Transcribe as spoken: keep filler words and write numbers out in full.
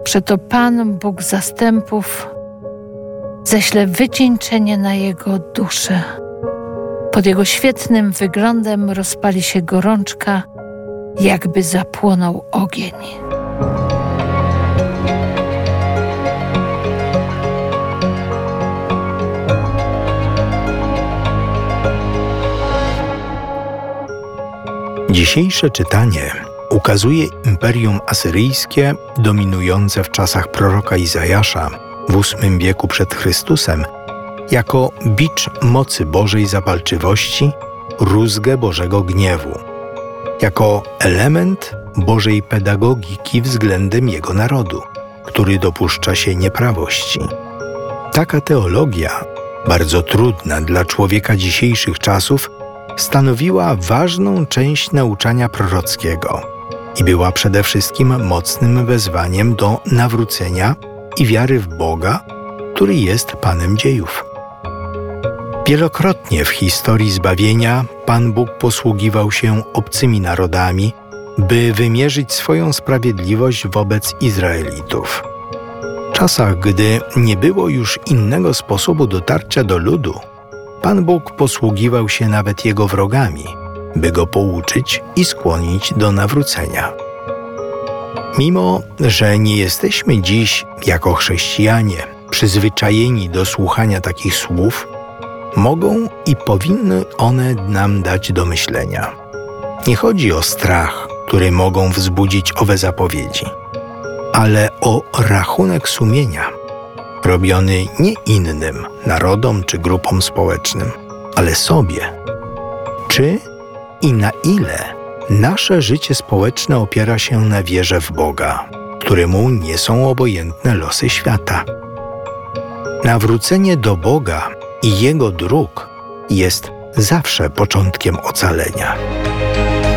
Przeto Pan, Bóg zastępów, ześle wycieńczenie na jego duszę. Pod jego świetnym wyglądem rozpali się gorączka, jakby zapłonął ogień. Dzisiejsze czytanie ukazuje Imperium Asyryjskie dominujące w czasach proroka Izajasza w ósmym wieku przed Chrystusem jako bicz mocy Bożej zapalczywości, rózgę Bożego gniewu, jako element Bożej pedagogiki względem Jego narodu, który dopuszcza się nieprawości. Taka teologia, bardzo trudna dla człowieka dzisiejszych czasów, stanowiła ważną część nauczania prorockiego i była przede wszystkim mocnym wezwaniem do nawrócenia i wiary w Boga, który jest Panem dziejów. Wielokrotnie w historii zbawienia Pan Bóg posługiwał się obcymi narodami, by wymierzyć swoją sprawiedliwość wobec Izraelitów. W czasach, gdy nie było już innego sposobu dotarcia do ludu, Pan Bóg posługiwał się nawet jego wrogami, by go pouczyć i skłonić do nawrócenia. Mimo że nie jesteśmy dziś, jako chrześcijanie, przyzwyczajeni do słuchania takich słów, mogą i powinny one nam dać do myślenia. Nie chodzi o strach, który mogą wzbudzić owe zapowiedzi, ale o rachunek sumienia, robiony nie innym narodom czy grupom społecznym, ale sobie. Czy i na ile nasze życie społeczne opiera się na wierze w Boga, któremu nie są obojętne losy świata? Nawrócenie do Boga i Jego dróg jest zawsze początkiem ocalenia.